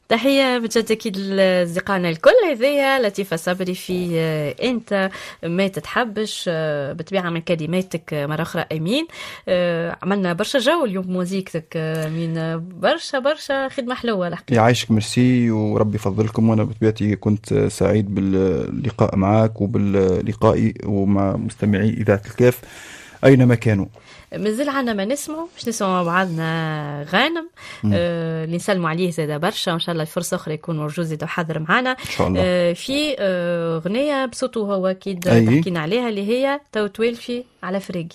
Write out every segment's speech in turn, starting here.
تحية بجد أكيد لأصدقائنا الكل. هذيا لطيفة صبري في أنت ما تتحبش بطبيعة من كلماتك مرة أخرى أمين. عملنا برشا جو اليوم موزيكتك أمين، برشا خدمة حلوة الحقيقة. يعيشك ميرسي وربي يفضلكم، وانا بطبيعتي كنت سعيد باللقاء معك وباللقاء ومع مستمعي اذاعه الكاف اينما كانوا. مازال عنا ما نسمعوا، باش نسمعوا مع بعضنا غانم اللي نسلموا عليه زاده برشا، وان شاء الله فرصه اخرى يكون موجود زاده حاضر معنا ان شاء الله. في اغنيه بصوته هو اكيد اي تحكينا عليها اللي هي تو تويلفي على فريقي.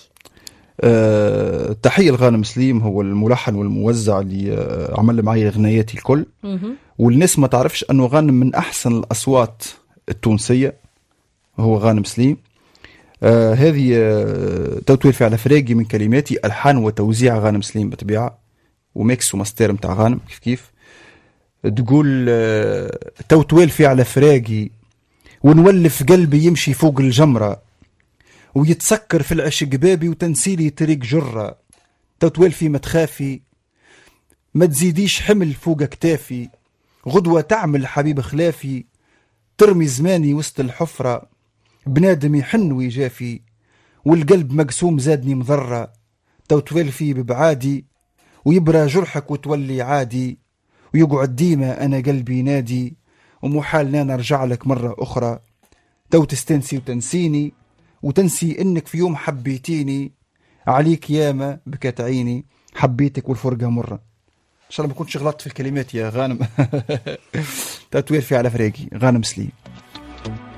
تحية لغانم سليم، هو الملحن والموزع اللي عمل معي غناياتي الكل. والناس ما تعرفش أنه غانم من أحسن الأصوات التونسية، هو غانم سليم. هذه توتويل في على فراقي من كلماتي، ألحان وتوزيع غانم سليم بطبيعة، وميكس وماستر متاع غانم كيف تقول توتويل في على فراقي ونولف قلبي يمشي فوق الجمرة ويتسكر في العشق بابي وتنسيلي طريق جرة. توتويل في ما تخافي ما تزيديش حمل فوق كتافي، غدوة تعمل حبيب خلافي ترمي زماني وسط الحفرة، بنادم يحن ويجافي والقلب مقسوم زادني مضرة. توتويل في ببعادي ويبرى جرحك وتولي عادي، ويقعد ديما أنا قلبي نادي ومحال أنا أرجع لك مرة أخرى. تو تستنسي وتنسيني وتنسي إنك في يوم حبيتيني، عليك ياما بكت عيني حبيتك والفرقة مرة. إن شاء الله ما كنتش غلطت في الكلمات يا غانم. تطوير في على فريقي غانم سليم.